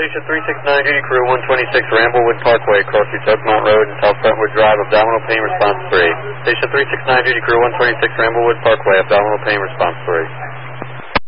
Station 369, duty crew 126 Ramblewood Parkway, across East Oakmont Road and South Brentwood Drive, abdominal pain response 3. Station 369, duty crew 126 Ramblewood Parkway, abdominal pain response 3.